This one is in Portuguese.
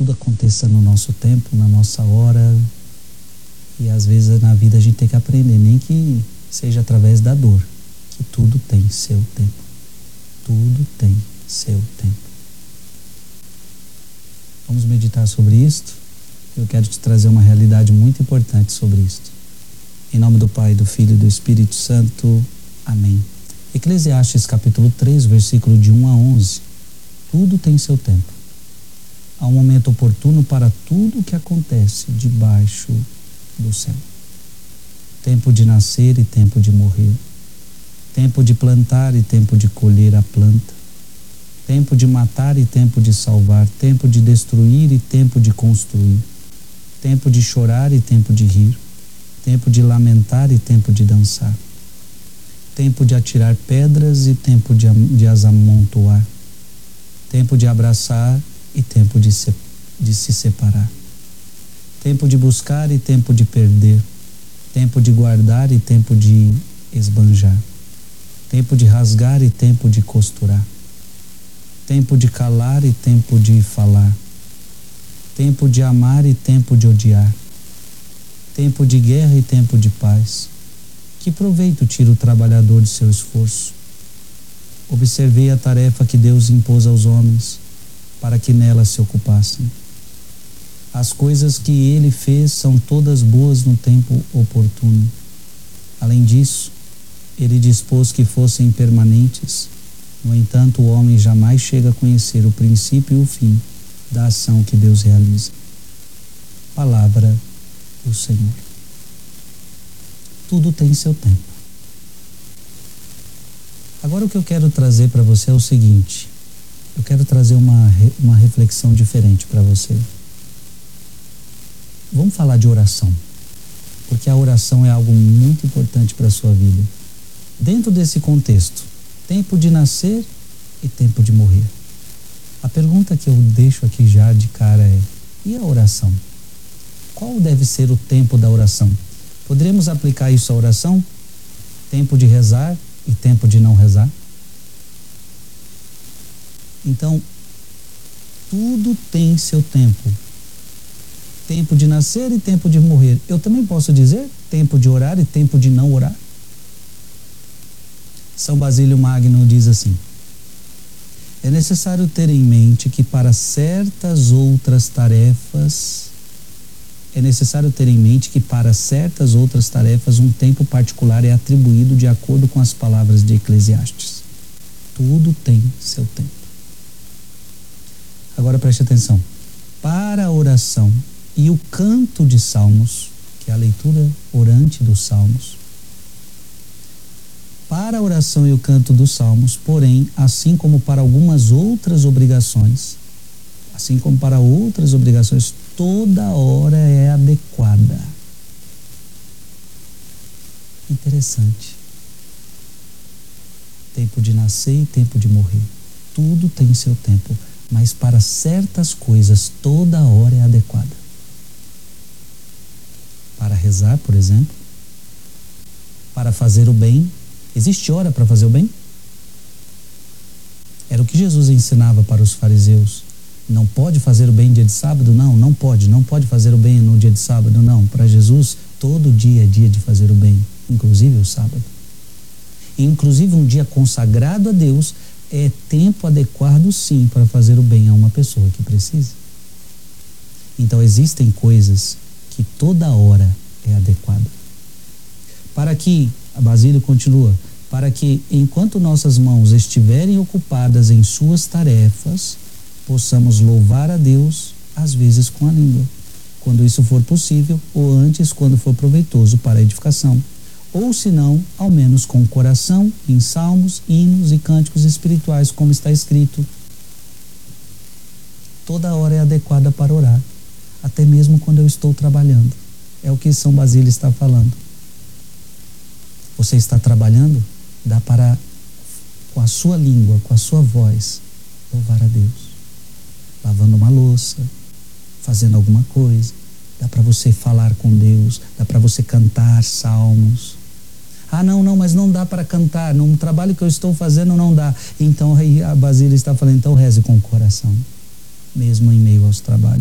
tudo aconteça no nosso tempo, na nossa hora. E às vezes na vida a gente tem que aprender, nem que seja através da dor, que tudo tem seu tempo. Tudo tem seu tempo. Vamos meditar sobre isto? Eu quero te trazer uma realidade muito importante sobre isto. Em nome do Pai, do Filho e do Espírito Santo. Amém. Eclesiastes capítulo 3, versículo de 1 a 11. Tudo tem seu tempo. Há um momento oportuno para tudo o que acontece debaixo do céu. Tempo de nascer e tempo de morrer. Tempo de plantar e tempo de colher a planta. Tempo de matar e tempo de salvar. Tempo de destruir e tempo de construir. Tempo de chorar e tempo de rir. Tempo de lamentar e tempo de dançar. Tempo de atirar pedras e tempo de as amontoar. Tempo de abraçar e tempo de se separar. Tempo de buscar e tempo de perder. Tempo de guardar e tempo de esbanjar. Tempo de rasgar e tempo de costurar. Tempo de calar e tempo de falar. Tempo de amar e tempo de odiar. Tempo de guerra e tempo de paz. Que proveito tira o trabalhador de seu esforço? Observei a tarefa que Deus impôs aos homens, para que nela se ocupassem. As coisas que ele fez são todas boas no tempo oportuno. Além disso, ele dispôs que fossem permanentes. No entanto, o homem jamais chega a conhecer o princípio e o fim da ação que Deus realiza. Palavra do Senhor. Tudo tem seu tempo. Agora o que eu quero trazer para você é o seguinte. Eu quero trazer uma reflexão diferente para você. Vamos falar de oração, porque a oração é algo muito importante para a sua vida. Dentro desse contexto, tempo de nascer e tempo de morrer. A pergunta que eu deixo aqui já de cara é: e a oração? Qual deve ser o tempo da oração? Poderíamos aplicar isso à oração? Tempo de rezar e tempo de não rezar? Então, tudo tem seu tempo. Tempo de nascer e tempo de morrer. Eu também posso dizer tempo de orar e tempo de não orar? São Basílio Magno diz assim: é necessário ter em mente que para certas outras tarefas um tempo particular é atribuído de acordo com as palavras de Eclesiastes. Tudo tem seu tempo. Agora preste atenção. Para a oração e o canto de salmos, que é a leitura orante dos salmos, para a oração e o canto dos salmos, porém, assim como para outras obrigações, toda hora é adequada. Interessante. Tempo de nascer e tempo de morrer. Tudo tem seu tempo, mas para certas coisas toda hora é adequada. Para rezar, por exemplo, para fazer o bem. Existe hora para fazer o bem? Era o que Jesus ensinava para os fariseus. Não pode fazer o bem no dia de sábado? Não pode fazer o bem no dia de sábado, não. Para Jesus, todo dia é dia de fazer o bem, inclusive o sábado. E inclusive um dia consagrado a Deus é tempo adequado, sim, para fazer o bem a uma pessoa que precisa. Então existem coisas que toda hora é adequada. Para que, a Basílio continua, para que enquanto nossas mãos estiverem ocupadas em suas tarefas, possamos louvar a Deus, às vezes com a língua, quando isso for possível, ou antes, quando for proveitoso para a edificação, ou se não, ao menos com o coração, em salmos, hinos e cânticos espirituais, como está escrito. Toda hora é adequada para orar, até mesmo quando eu estou trabalhando. É o que São Basílio está falando. Você está trabalhando? Dá para, com a sua língua, com a sua voz, louvar a Deus. Lavando uma louça, fazendo alguma coisa. Dá para você falar com Deus, dá para você cantar salmos. Ah, não, mas não dá para cantar, no trabalho que eu estou fazendo não dá. Então a Basílio está falando, então reze com o coração, mesmo em meio aos trabalhos.